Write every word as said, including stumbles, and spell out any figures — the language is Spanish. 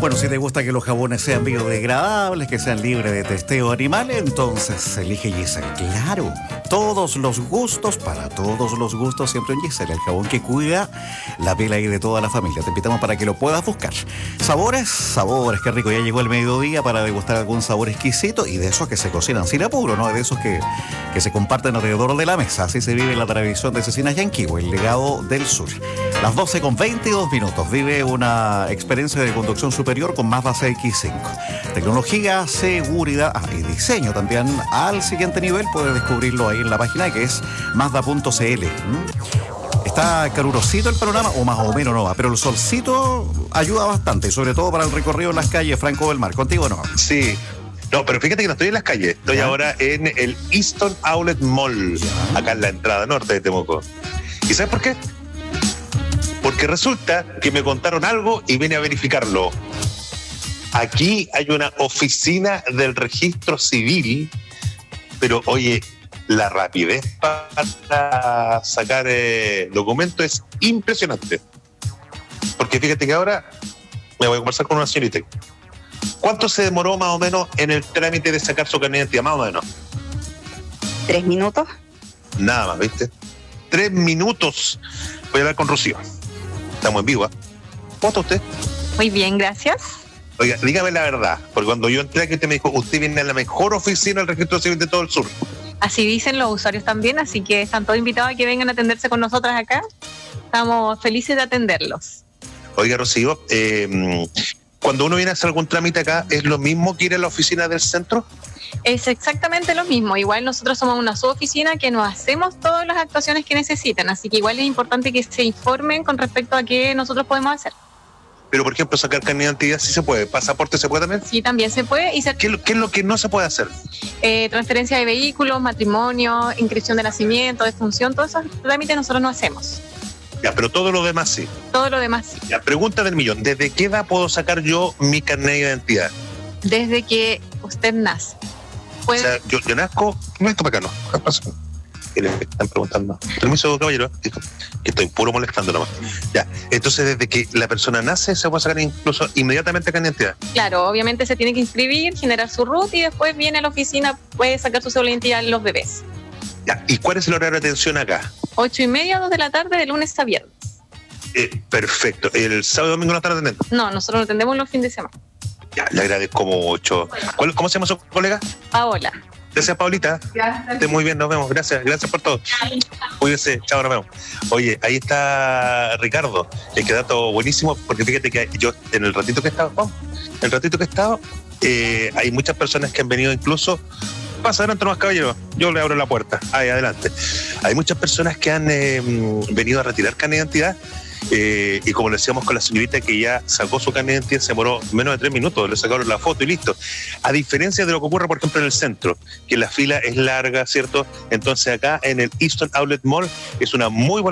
Bueno, si te gusta que los jabones sean biodegradables, que sean libres de testeo animal, entonces elige Giselle. Claro, todos los gustos, para todos los gustos, siempre en Giselle, el jabón que cuida la piel ahí de toda la familia. Te invitamos para que lo puedas buscar. Sabores, sabores, qué rico. Ya llegó el mediodía para degustar algún sabor exquisito y de esos que se cocinan sin apuro, ¿no? De esos que, que se comparten alrededor de la mesa. Así se vive la tradición de Cecinas Yanquihue, el legado del sur. Las doce con veintidós minutos. Vive una experiencia de conducción superior con Mazda C X cinco. Tecnología, seguridad ah, y diseño también al siguiente nivel. Puedes descubrirlo ahí en la página que es mazda punto c l. ¿Mm? Está calurosito el panorama, o más o menos no va, pero el solcito ayuda bastante, sobre todo para el recorrido en las calles. Franco del Mar, ¿contigo no? Sí. No, pero fíjate que no estoy en las calles, estoy ¿Ya? ahora en el Easton Outlet Mall, ¿Ya? acá en la entrada norte de Temuco. ¿Y sabes por qué? Porque resulta que me contaron algo y vine a verificarlo. Aquí hay una oficina del registro civil, pero oye, la rapidez para sacar eh, documentos es impresionante. Porque fíjate que ahora me voy a conversar con una señorita. ¿Cuánto se demoró más o menos en el trámite de sacar su carnet de identidad? Más o menos. ¿Tres minutos? Nada más, ¿viste? Tres minutos. Voy a hablar con Rocío. Estamos en vivo, ¿eh? ¿Cómo está usted? Muy bien, gracias. Oiga, dígame la verdad, porque cuando yo entré aquí usted me dijo, usted viene a la mejor oficina del registro civil de todo el sur. Así dicen los usuarios también, así que están todos invitados a que vengan a atenderse con nosotras acá. Estamos felices de atenderlos. Oiga, Rocío, eh, cuando uno viene a hacer algún trámite acá, ¿es lo mismo que ir a la oficina del centro? Es exactamente lo mismo. Igual nosotros somos una suboficina que nos hacemos todas las actuaciones que necesitan, así que igual es importante que se informen con respecto a qué nosotros podemos hacer. Pero, por ejemplo, sacar carnet de identidad sí se puede. ¿Pasaporte se puede también? Sí, también se puede. Y se... ¿Qué, ¿Qué es lo que no se puede hacer? Eh, transferencia de vehículos, matrimonio, inscripción de nacimiento, defunción, todos esos trámites nosotros no hacemos. Ya, pero todo lo demás sí. Todo lo demás sí. La pregunta del millón, ¿desde qué edad puedo sacar yo mi carnet de identidad? Desde que usted nace. Puede... O sea, yo, yo nazco... No, esto para acá no. ¿Qué pasa? Que le están preguntando. Permiso, caballero. Dijo que estoy puro molestando nomás. Ya, entonces desde que la persona nace se puede sacar incluso inmediatamente carnet de identidad. Claro, obviamente se tiene que inscribir, generar su R U T y después viene a la oficina, puede sacar su cédula de identidad en los bebés. Ya, ¿y cuál es el horario de atención acá? Ocho y media, dos de la tarde, de lunes a viernes. Eh, perfecto. ¿El sábado y domingo no están atendiendo? No, nosotros lo atendemos los fines de semana. Ya, le agradezco mucho. ¿Cuál, ¿Cómo se llama su colega? Paola. Gracias, Paulita. Gracias. Esté muy bien, nos vemos. Gracias, gracias por todo. Cuídense, chao, nos vemos. Oye, ahí está Ricardo, el que dato buenísimo, porque fíjate que yo en el ratito que he estado, oh, el ratito que he estado, eh, hay muchas personas que han venido incluso, pasa adelante nomás, caballero, yo le abro la puerta, ahí adelante. Hay muchas personas que han eh, venido a retirar carnet de identidad. Eh, y como le decíamos con la señorita que ya sacó su carnet de identidad, se demoró menos de tres minutos, le sacaron la foto y listo. A diferencia de lo que ocurre, por ejemplo, en el centro, que la fila es larga, ¿cierto? Entonces acá en el Easton Outlet Mall es una muy buena